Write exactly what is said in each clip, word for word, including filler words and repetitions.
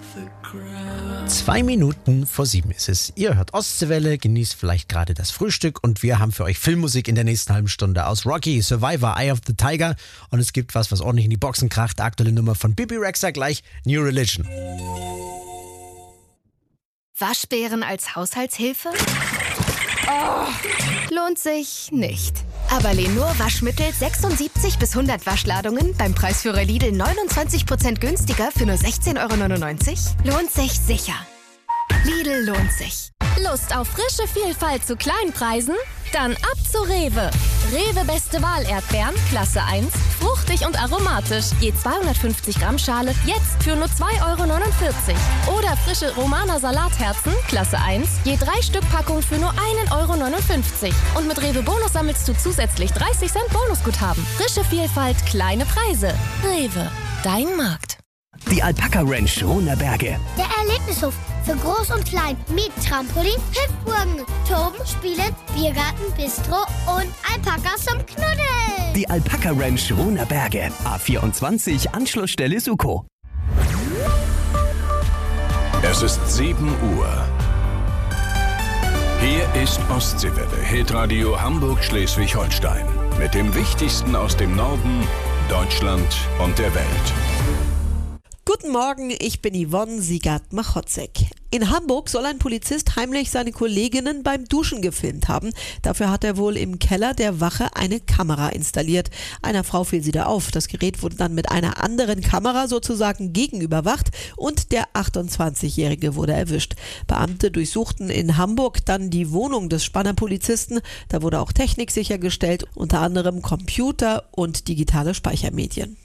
Zwei Minuten vor sieben ist es. Ihr hört Ostseewelle, genießt vielleicht gerade das Frühstück und wir haben für euch Filmmusik in der nächsten halben Stunde aus Rocky, Survivor, Eye of the Tiger und es gibt was, was ordentlich in die Boxen kracht. Aktuelle Nummer von Bibi Rexha gleich, New Religion. Waschbären als Haushaltshilfe? Oh, lohnt sich nicht. Aber Lenor Waschmittel sechsundsiebzig bis hundert Waschladungen beim Preisführer Lidl neunundzwanzig Prozent günstiger für nur sechzehn Euro neunundneunzig? Lohnt sich sicher. Lidl lohnt sich. Lust auf frische Vielfalt zu Kleinpreisen? Dann ab zu Rewe. Rewe Beste Wahl Erdbeeren, Klasse eins, fruchtig und aromatisch. Je zweihundertfünfzig Gramm Schale, jetzt für nur zwei Euro neunundvierzig. Oder frische Romana Salatherzen, Klasse eins, je drei Stück Packung für nur ein Euro neunundfünfzig. Und mit Rewe Bonus sammelst du zusätzlich dreißig Cent Bonusguthaben. Frische Vielfalt, kleine Preise. Rewe, dein Markt. Die Alpaka Ranch Runerberge. Der Erlebnishof für Groß und Klein mit Trampolin, Hüpfburgen, Toben, Spielen, Biergarten, Bistro und Alpakas zum Knuddeln. Die Alpaka Ranch Runerberge. A vierundzwanzig, Anschlussstelle Suko. Es ist sieben Uhr. Hier ist Ostseewelle, Hitradio Hamburg-Schleswig-Holstein. Mit dem Wichtigsten aus dem Norden, Deutschland und der Welt. Guten Morgen, ich bin Yvonne Siegert-Machotzek. In Hamburg soll ein Polizist heimlich seine Kolleginnen beim Duschen gefilmt haben. Dafür hat er wohl im Keller der Wache eine Kamera installiert. Einer Frau fiel sie da auf. Das Gerät wurde dann mit einer anderen Kamera sozusagen gegenüberwacht und der achtundzwanzigjährige wurde erwischt. Beamte durchsuchten in Hamburg dann die Wohnung des Spannerpolizisten. Da wurde auch Technik sichergestellt, unter anderem Computer und digitale Speichermedien.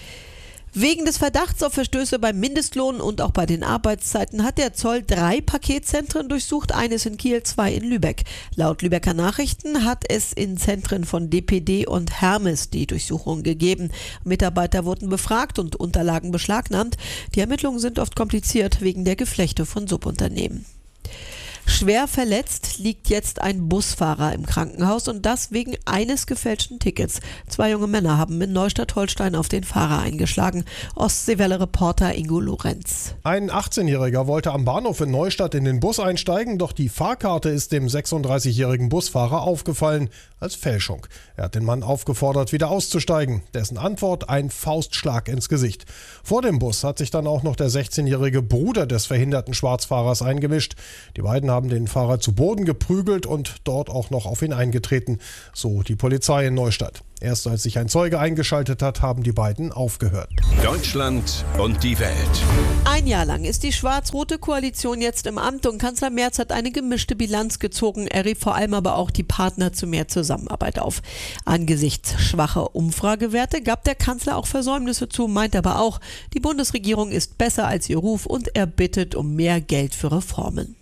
Wegen des Verdachts auf Verstöße beim Mindestlohn und auch bei den Arbeitszeiten hat der Zoll drei Paketzentren durchsucht, eines in Kiel, zwei in Lübeck. Laut Lübecker Nachrichten hat es in Zentren von D P D und Hermes die Durchsuchung gegeben. Mitarbeiter wurden befragt und Unterlagen beschlagnahmt. Die Ermittlungen sind oft kompliziert wegen der Geflechte von Subunternehmen. Schwer verletzt liegt jetzt ein Busfahrer im Krankenhaus und das wegen eines gefälschten Tickets. Zwei junge Männer haben in Neustadt-Holstein auf den Fahrer eingeschlagen. Ostseewelle-Reporter Ingo Lorenz. Ein achtzehnjähriger wollte am Bahnhof in Neustadt in den Bus einsteigen, doch die Fahrkarte ist dem sechsunddreißigjährigen Busfahrer aufgefallen als Fälschung. Er hat den Mann aufgefordert, wieder auszusteigen. Dessen Antwort ein Faustschlag ins Gesicht. Vor dem Bus hat sich dann auch noch der sechzehnjährige Bruder des verhinderten Schwarzfahrers eingemischt. Die beiden haben den Fahrer zu Boden geprügelt und dort auch noch auf ihn eingetreten, so die Polizei in Neustadt. Erst als sich ein Zeuge eingeschaltet hat, haben die beiden aufgehört. Deutschland und die Welt. Ein Jahr lang ist die schwarz-rote Koalition jetzt im Amt und Kanzler Merz hat eine gemischte Bilanz gezogen. Er rief vor allem aber auch die Partner zu mehr Zusammenarbeit auf. Angesichts schwacher Umfragewerte gab der Kanzler auch Versäumnisse zu, meint aber auch, die Bundesregierung ist besser als ihr Ruf und er bittet um mehr Geld für Reformen.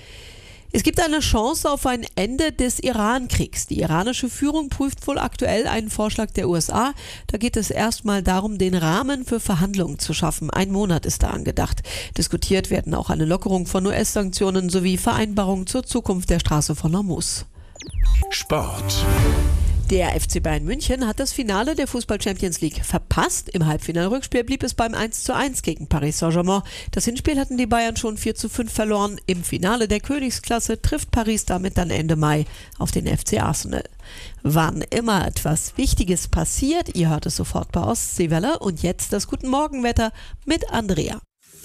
Es gibt eine Chance auf ein Ende des Iran-Kriegs. Die iranische Führung prüft wohl aktuell einen Vorschlag der U S A. Da geht es erstmal darum, den Rahmen für Verhandlungen zu schaffen. Ein Monat ist da angedacht. Diskutiert werden auch eine Lockerung von U S-Sanktionen sowie Vereinbarungen zur Zukunft der Straße von Hormuz. Sport. Der F C Bayern München hat das Finale der Fußball-Champions League verpasst. Im Halbfinalrückspiel blieb es beim eins zu eins gegen Paris Saint-Germain. Das Hinspiel hatten die Bayern schon vier zu fünf verloren. Im Finale der Königsklasse trifft Paris damit dann Ende Mai auf den F C Arsenal. Wann immer etwas Wichtiges passiert, ihr hört es sofort bei Ostseewelle. Und jetzt das Guten Morgenwetter mit Andrea.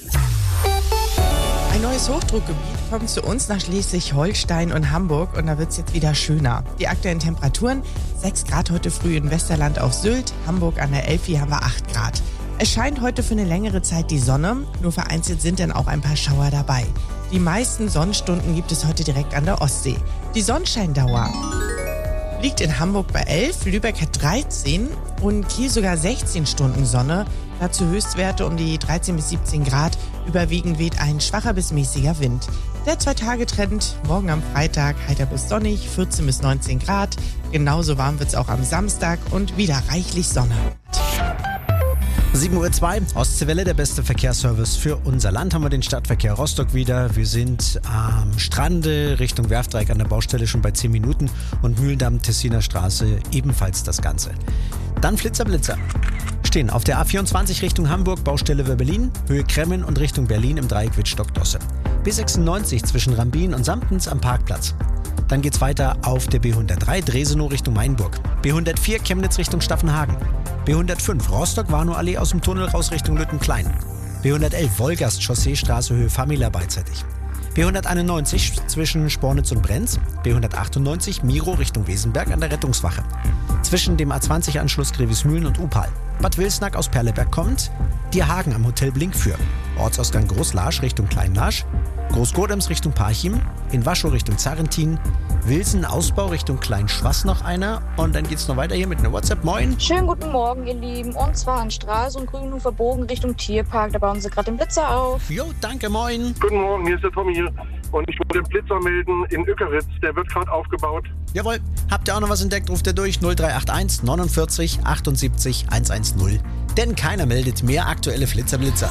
Ein neues Hochdruckgebiet kommt zu uns nach Schleswig-Holstein und Hamburg und da wird es jetzt wieder schöner. Die aktuellen Temperaturen, sechs Grad heute früh in Westerland auf Sylt, Hamburg an der Elfi haben wir acht Grad. Es scheint heute für eine längere Zeit die Sonne, nur vereinzelt sind dann auch ein paar Schauer dabei. Die meisten Sonnenstunden gibt es heute direkt an der Ostsee. Die Sonnenscheindauer liegt in Hamburg bei elf, Lübeck hat dreizehn und Kiel sogar sechzehn Stunden Sonne. Dazu Höchstwerte um die dreizehn bis siebzehn Grad. Überwiegend weht ein schwacher bis mäßiger Wind. Der Zwei-Tage-Trend, morgen am Freitag heiter bis sonnig, vierzehn bis neunzehn Grad. Genauso warm wird es auch am Samstag und wieder reichlich Sonne. sieben Uhr zwei, Ostseewelle, der beste Verkehrsservice für unser Land. Haben wir den Stadtverkehr Rostock wieder. Wir sind am Strande Richtung Werftdreieck an der Baustelle schon bei zehn Minuten und Mühlendamm, Tessiner Straße ebenfalls das Ganze. Dann Flitzer Blitzer. stehen auf der A vierundzwanzig Richtung Hamburg, Baustelle Wörbelin, Höhe Kremmen und Richtung Berlin im Dreieck Wittstock-Dosse. B sechsundneunzig zwischen Rambin und Samtens am Parkplatz. Dann geht's weiter auf der B hundertdrei Dresenow Richtung Mainburg. B hundertvier Chemnitz Richtung Staffenhagen. B hundertfünf Rostock-Warnow-Allee aus dem Tunnel raus Richtung Lüttenklein. B hundertelf Wolgast Chaussee-Straße Höhe Famila beidseitig. B hunderteinundneunzig zwischen Spornitz und Brenz. B hundertachtundneunzig Miro Richtung Wesenberg an der Rettungswache. Zwischen dem A zwanzig Anschluss Grevismühlen und Upal. Bad Wilsnack aus Perleberg kommt. Dierhagen am Hotel Blink für. Ortsausgang Großlarsch Richtung Kleinlarsch. Großgodems Richtung Parchim. In Waschow Richtung Zarrentin. Wilsen Ausbau Richtung Kleinschwass noch einer. Und dann geht's noch weiter hier mit einer WhatsApp. Moin. Schönen guten Morgen, ihr Lieben. Und zwar an Straße und Grünhofer Bogen Richtung Tierpark. Da bauen sie gerade den Blitzer auf. Jo, danke, moin. Guten Morgen, hier ist der Tommy hier. Und ich wollte den Blitzer melden in Ückeritz. Der wird gerade aufgebaut. Jawohl. Habt ihr auch noch was entdeckt? Ruft ihr durch null drei acht eins neunundvierzig achtundsiebzig hundertzehn. Denn keiner meldet mehr aktuelle Flitzerblitzer.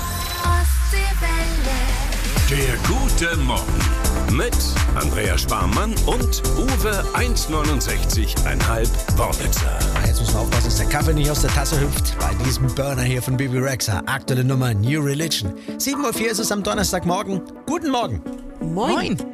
Der gute Morgen mit Andrea Sparmann und Uwe eins neunundsechzig Komma fünf Worbitzer. Jetzt muss man aufpassen, dass der Kaffee nicht aus der Tasse hüpft. Bei diesem Burner hier von Bibi Rexha. Aktuelle Nummer New Religion. sieben Uhr vier ist es am Donnerstagmorgen. Guten Morgen. Moin. Moin.